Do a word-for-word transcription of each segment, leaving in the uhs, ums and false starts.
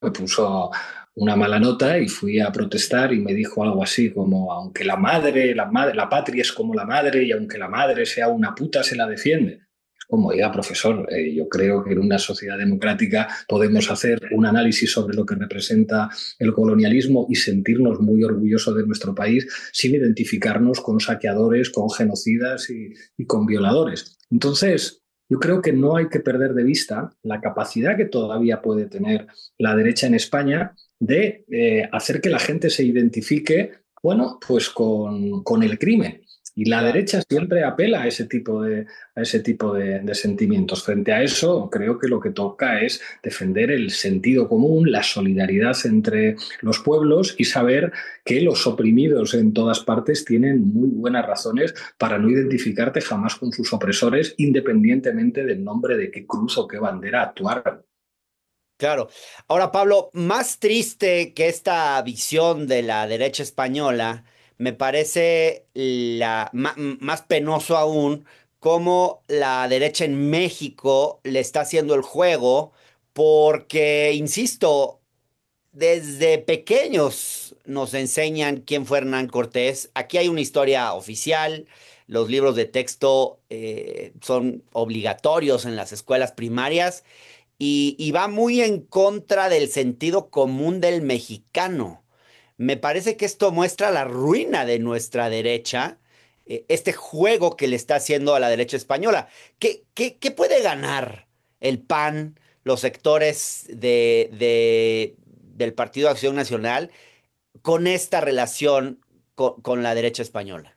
me puso una mala nota y fui a protestar y me dijo algo así como, aunque la madre, la madre, la patria es como la madre y aunque la madre sea una puta, se la defiende. Es como, oiga, profesor, eh, yo creo que en una sociedad democrática podemos hacer un análisis sobre lo que representa el colonialismo y sentirnos muy orgullosos de nuestro país sin identificarnos con saqueadores, con genocidas y, y con violadores. Entonces, yo creo que no hay que perder de vista la capacidad que todavía puede tener la derecha en España de eh, hacer que la gente se identifique, bueno, pues con, con el crimen. Y la Claro. derecha siempre apela a ese tipo de, a ese tipo de, de sentimientos. Frente a eso, creo que lo que toca es defender el sentido común, la solidaridad entre los pueblos y saber que los oprimidos en todas partes tienen muy buenas razones para no identificarte jamás con sus opresores, independientemente del nombre de qué cruz o qué bandera actuaran. Claro. Ahora, Pablo, más triste que esta visión de la derecha española, me parece la, ma- más penoso aún cómo la derecha en México le está haciendo el juego, porque, insisto, desde pequeños nos enseñan quién fue Hernán Cortés. Aquí hay una historia oficial. Los libros de texto eh, son obligatorios en las escuelas primarias y, y va muy en contra del sentido común del mexicano. Me parece que esto muestra la ruina de nuestra derecha, eh, este juego que le está haciendo a la derecha española. ¿Qué, qué, qué puede ganar el P A N, los sectores de, de- del Partido de Acción Nacional, con esta relación co- con la derecha española?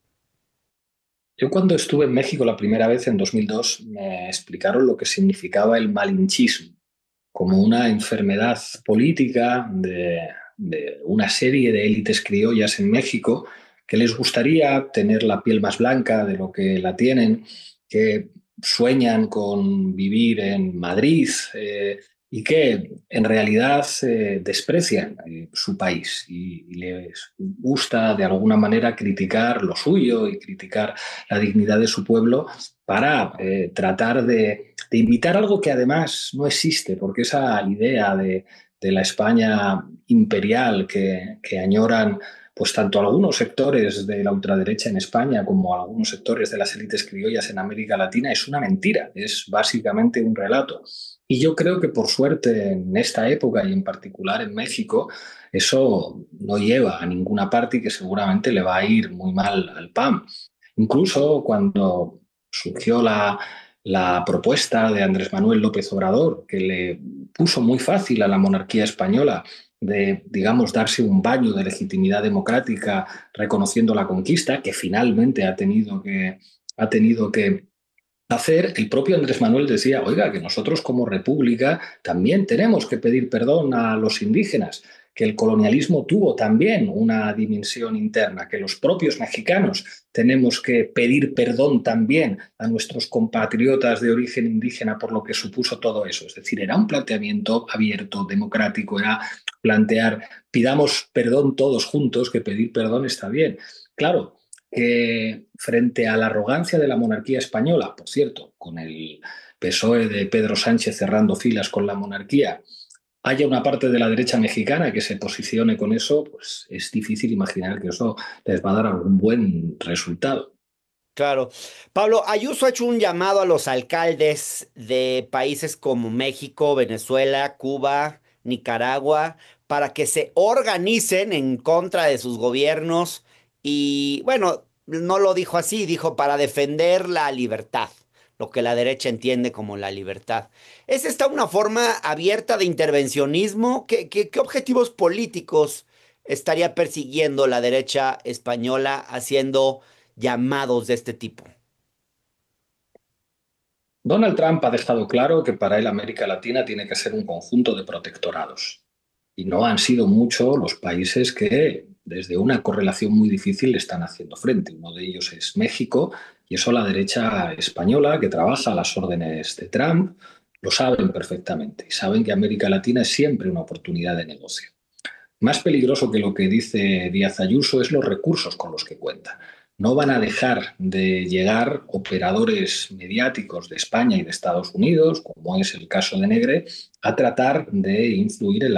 Yo cuando estuve en México la primera vez en dos mil dos me explicaron lo que significaba el malinchismo como una enfermedad política de, de una serie de élites criollas en México que les gustaría tener la piel más blanca de lo que la tienen, que sueñan con vivir en Madrid eh, y que en realidad eh, desprecian eh, su país y, y les gusta de alguna manera criticar lo suyo y criticar la dignidad de su pueblo para eh, tratar de, de imitar algo que además no existe, porque esa idea de, de la España imperial que, que añoran pues tanto algunos sectores de la ultraderecha en España como algunos sectores de las élites criollas en América Latina es una mentira, es básicamente un relato. Y yo creo que por suerte en esta época y en particular en México, eso no lleva a ninguna parte y que seguramente le va a ir muy mal al P A M. Incluso cuando surgió la, la propuesta de Andrés Manuel López Obrador, que le puso muy fácil a la monarquía española de, digamos, darse un baño de legitimidad democrática reconociendo la conquista, que finalmente ha tenido que, ha tenido que hacer, el propio Andrés Manuel decía, oiga, que nosotros como república también tenemos que pedir perdón a los indígenas, que el colonialismo tuvo también una dimensión interna, que los propios mexicanos tenemos que pedir perdón también a nuestros compatriotas de origen indígena por lo que supuso todo eso. Es decir, era un planteamiento abierto, democrático, era plantear, pidamos perdón todos juntos, que pedir perdón está bien. Claro, que frente a la arrogancia de la monarquía española, por cierto, con el P S O E de Pedro Sánchez cerrando filas con la monarquía, haya una parte de la derecha mexicana que se posicione con eso, pues es difícil imaginar que eso les va a dar algún buen resultado. Claro. Pablo, Ayuso ha hecho un llamado a los alcaldes de países como México, Venezuela, Cuba, Nicaragua, para que se organicen en contra de sus gobiernos y, bueno, no lo dijo así, dijo para defender la libertad, lo que la derecha entiende como la libertad. ¿Es esta una forma abierta de intervencionismo? ¿Qué, qué, qué objetivos políticos estaría persiguiendo la derecha española haciendo llamados de este tipo? Donald Trump ha dejado claro que para él América Latina tiene que ser un conjunto de protectorados. Y no han sido muchos los países que, desde una correlación muy difícil, le están haciendo frente. Uno de ellos es México, y eso la derecha española, que trabaja a las órdenes de Trump, lo saben perfectamente. Y saben que América Latina es siempre una oportunidad de negocio. Más peligroso que lo que dice Díaz Ayuso es los recursos con los que cuenta. no van a dejar de llegar operadores mediáticos de España y de Estados Unidos, como es el caso de Negre, a tratar de influir en